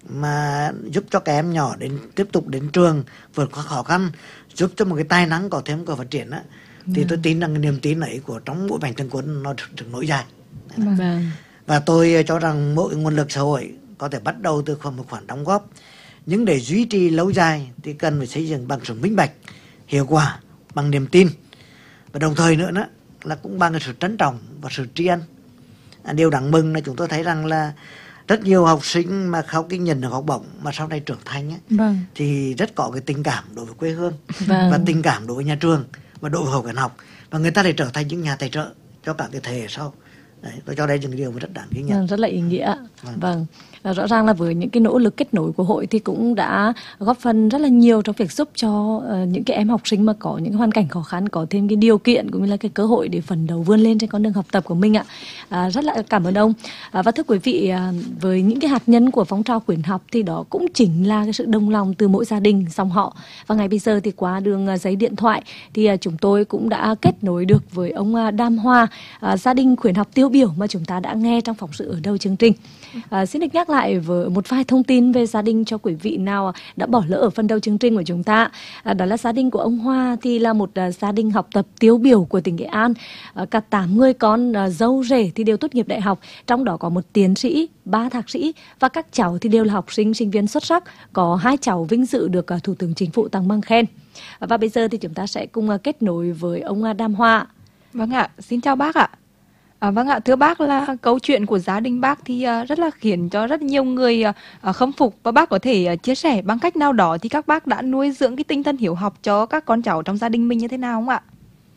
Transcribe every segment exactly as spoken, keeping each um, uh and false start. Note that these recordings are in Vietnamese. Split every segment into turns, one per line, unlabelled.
mà giúp cho các em nhỏ đến tiếp tục đến trường vượt qua khó khăn, giúp cho một cái tài năng có thêm cơ phát triển á, thì
Vâng.
tôi tin rằng cái niềm tin ấy của trong mỗi mạnh thường quân nó được nối dài.
Vâng.
Và tôi cho rằng mỗi nguồn lực xã hội có thể bắt đầu từ khoảng một khoản đóng góp, nhưng để duy trì lâu dài thì cần phải xây dựng bằng sự minh bạch, hiệu quả, bằng niềm tin, và đồng thời nữa đó là cũng bằng cái sự trân trọng và sự tri ân. À, điều đáng mừng là chúng tôi thấy rằng là rất nhiều học sinh mà sau khi nhận được học bổng mà sau này trưởng thành ấy,
Vâng.
thì rất có cái tình cảm đối với quê hương,
Vâng.
và tình cảm đối với nhà trường và đối với hậu cần học, và người ta để trở thành những nhà tài trợ cho cả cái thế hệ sau. Đấy, tôi cho đây những điều mà rất đáng ghi nhận.
Vâng, rất là ý nghĩa.
Vâng.
Vâng. À, rõ ràng là với những cái nỗ lực kết nối của hội thì cũng đã góp phần rất là nhiều trong việc giúp cho uh, những cái em học sinh mà có những hoàn cảnh khó khăn có thêm cái điều kiện cũng như là cái cơ hội để phấn đấu vươn lên trên con đường học tập của mình ạ. À, rất là cảm ơn ông. À, và thưa quý vị, à, với những cái hạt nhân của phong trào khuyến học thì đó cũng chính là cái sự đồng lòng từ mỗi gia đình dòng họ. Và ngày bây giờ thì qua đường uh, giấy điện thoại thì uh, chúng tôi cũng đã kết nối được với ông uh, Đam Hoa, uh, gia đình khuyến học tiêu biểu mà chúng ta đã nghe trong phóng sự ở đầu chương trình. À, xin được nhắc lại với một vài thông tin về gia đình cho quý vị nào đã bỏ lỡ ở phần đầu chương trình của chúng ta. À, đó là gia đình của ông Hoa thì là một uh, gia đình học tập tiêu biểu của tỉnh Nghệ An. À, cả tám người con uh, dâu rể thì đều tốt nghiệp đại học, trong đó có một tiến sĩ, ba thạc sĩ, và các cháu thì đều là học sinh sinh viên xuất sắc. Có hai cháu vinh dự được uh, Thủ tướng Chính phủ tặng bằng khen. À, và bây giờ thì chúng ta sẽ cùng uh, kết nối với ông uh, Đam Hoa.
Vâng ạ, xin chào bác ạ. À, vâng ạ, thưa bác, là câu chuyện của gia đình bác thì uh, rất là khiến cho rất nhiều người uh, khâm phục, và bác có thể uh, chia sẻ bằng cách nào đó thì các bác đã nuôi dưỡng cái tinh thần hiếu học cho các con cháu trong gia đình mình như thế nào không ạ?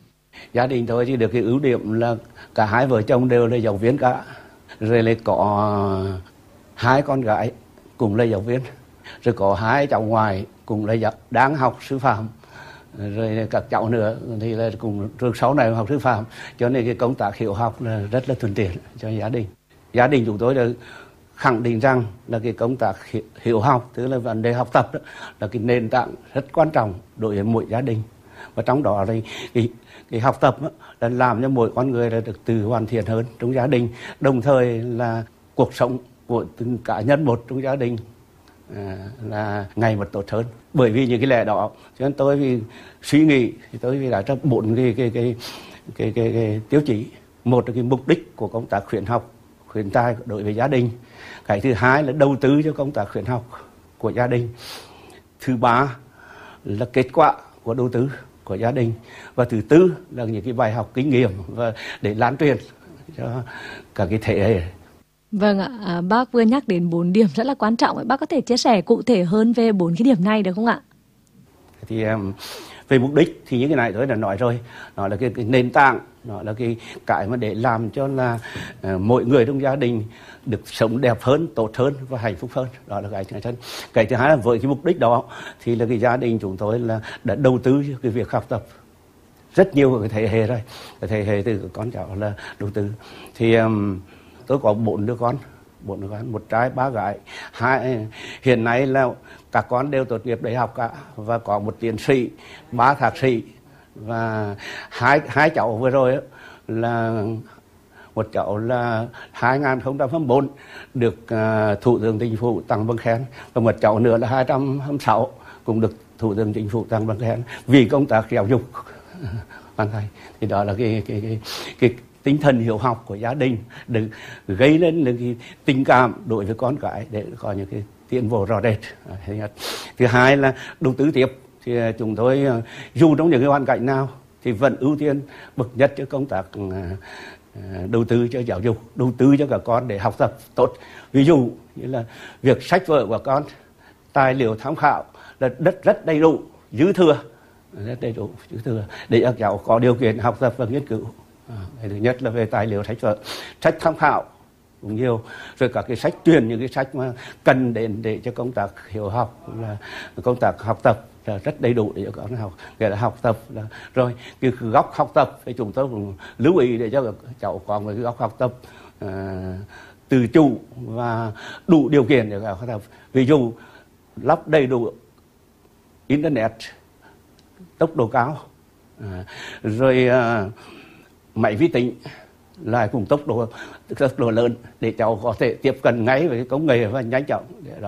Gia đình tôi thì được cái ưu điểm là cả hai vợ chồng đều là giáo viên cả, rồi lại có hai con gái cùng là giáo viên, rồi có hai cháu ngoài cùng là giáo, đang học sư phạm, rồi các cháu nữa thì là cùng trường sau này học sư phạm, cho nên cái công tác hiếu học là rất là thuận tiện cho gia đình. Gia đình chúng tôi đã khẳng định rằng là cái công tác hiếu học, tức là vấn đề học tập đó, là cái nền tảng rất quan trọng đối với mỗi gia đình, và trong đó là cái, cái học tập đó, là làm cho mỗi con người là được tự hoàn thiện hơn trong gia đình, đồng thời là cuộc sống của từng cá nhân một trong gia đình À, là ngày một tốt hơn. Bởi vì những cái lẽ đó cho nên tôi vì suy nghĩ thì tôi vì đã ra bốn cái cái cái cái, cái, cái tiêu chí. Một là cái mục đích của công tác khuyến học khuyến tài đối với gia đình, cái thứ hai là đầu tư cho công tác khuyến học của gia đình, thứ ba là kết quả của đầu tư của gia đình, và thứ tư là những cái bài học kinh nghiệm và để lan truyền cho cả cái thế hệ.
Vâng ạ, à, bác vừa nhắc đến bốn điểm rất là quan trọng. Bác có thể chia sẻ cụ thể hơn về bốn cái điểm này được không ạ?
Thì um, về mục đích thì những cái này tôi đã nói rồi, nó là cái, cái nền tảng, nó là cái cái mà để làm cho là uh, mỗi người trong gia đình được sống đẹp hơn, tốt hơn và hạnh phúc hơn. Đó là cái thứ nhất. Cái thứ hai là với cái mục đích đó thì là cái gia đình chúng tôi là đã đầu tư cho cái việc học tập rất nhiều cái thế hệ rồi, cái thế hệ từ con cháu là đầu tư. Thì um, tôi có bốn đứa con, bốn đứa con, một trai ba gái. Hai, hiện nay là các con đều tốt nghiệp đại học cả, và có một tiến sĩ, ba thạc sĩ, và hai hai cháu vừa rồi là một cháu là hai nghìn không trăm hai mươi tư được uh, Thủ tướng Chính phủ tặng bằng khen, và một cháu nữa là hai trăm hai mươi sáu cũng được Thủ tướng Chính phủ tặng bằng khen vì công tác giáo dục hoàn thành. Thì đó là cái cái cái, cái tinh thần hiếu học của gia đình được gây lên những cái tình cảm đối với con cái để có những cái tiến bộ rõ rệt. Thứ hai là đầu tư tiếp, thì chúng tôi dù trong những cái hoàn cảnh nào thì vẫn ưu tiên bậc nhất cho công tác đầu tư cho giáo dục, đầu tư cho các con để học tập tốt. Ví dụ như là việc sách vở của con, tài liệu tham khảo là rất rất đầy đủ, dư thừa, rất đầy đủ dư thừa để các cháu có điều kiện học tập và nghiên cứu. À, thứ nhất là về tài liệu sách vở, sách tham khảo cũng nhiều, rồi các cái sách truyền, những cái sách mà cần đến để cho công tác hiếu học, là công tác học tập là rất đầy đủ để cho con học. Nghĩa là học tập là rồi cái góc học tập thì chúng tôi cũng lưu ý để cho các cháu có một cái góc học tập uh, tự chủ và đủ điều kiện để học tập. Ví dụ lắp đầy đủ internet tốc độ cao, à, rồi uh, máy vi tính lại cùng tốc độ tốc độ lớn để cháu có thể tiếp cận ngay với công nghệ và nhanh chóng.